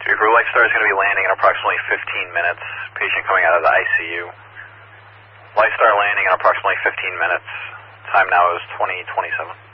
2 crew, Lifestar is going to be landing in approximately 15 minutes. Patient coming out of the ICU. Lifestar landing in approximately 15 minutes. Time now is 20:27.